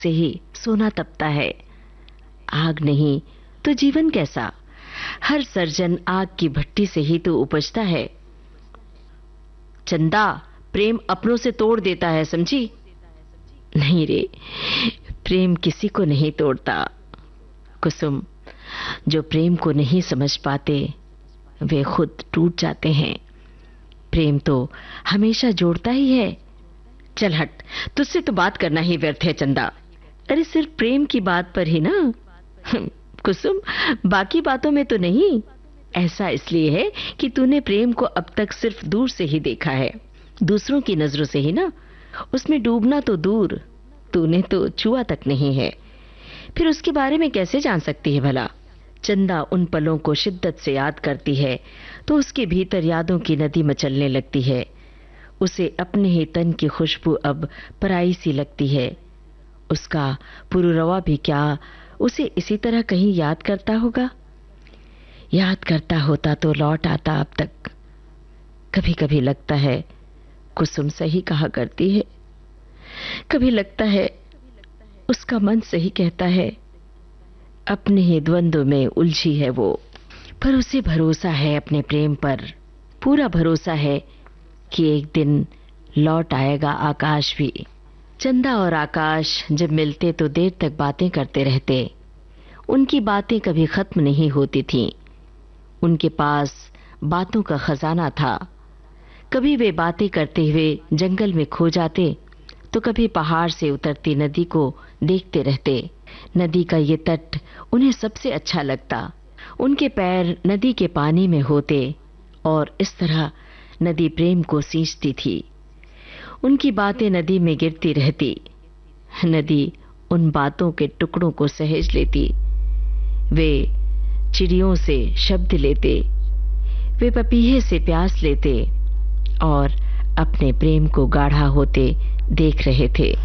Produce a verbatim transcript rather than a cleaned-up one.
से ही सोना तपता है। आग नहीं तो जीवन कैसा? हर सर्जन आग की भट्टी से ही तो उपजता है। चंदा, प्रेम अपनों से तोड़ देता है, समझी? नहीं रे, प्रेम किसी को नहीं तोड़ता कुसुम। जो प्रेम को नहीं समझ पाते वे खुद टूट जाते हैं। प्रेम तो हमेशा जोड़ता ही है। चल हट, तुझसे तो बात करना ही व्यर्थ है चंदा। अरे सिर्फ प्रेम की बात पर ही ना कुसुम, बाकी बातों में तो नहीं। ऐसा इसलिए है कि तूने प्रेम को अब तक सिर्फ दूर से ही देखा है, दूसरों की नजरों से ही ना। उसमें डूबना तो दूर, तूने तो छुआ तक नहीं है, फिर उसके बारे में कैसे जान सकती है भला? चंदा उन पलों को शिद्दत से याद करती है तो उसके भीतर यादों की नदी मचलने लगती है। उसे अपने ही तन की खुशबू अब पराई सी लगती है। उसका पुरुरवा भी क्या उसे इसी तरह कहीं याद करता होगा? याद करता होता तो लौट आता अब तक। कभी कभी लगता है कुसुम सही कहा करती है, कभी लगता है उसका मन सही कहता है। अपने ही द्वंद्व में उलझी है वो, पर उसे भरोसा है अपने प्रेम पर, पूरा भरोसा है कि एक दिन लौट आएगा आकाश भी। चंदा और आकाश जब मिलते तो देर तक बातें करते रहते। उनकी बातें कभी खत्म नहीं होती थीं। उनके पास बातों का खजाना था। कभी वे बातें करते हुए जंगल में खो जाते तो कभी पहाड़ से उतरती नदी को देखते रहते। नदी का ये तट उन्हें सबसे अच्छा लगता। उनके पैर नदी के पानी में होते और इस तरह नदी प्रेम को सींचती थी। उनकी बातें नदी में गिरती रहती। नदी उन बातों के टुकड़ों को सहेज लेती। वे चिड़ियों से शब्द लेते, वे पपीहे से प्यास लेते और अपने प्रेम को गाढ़ा होते देख रहे थे।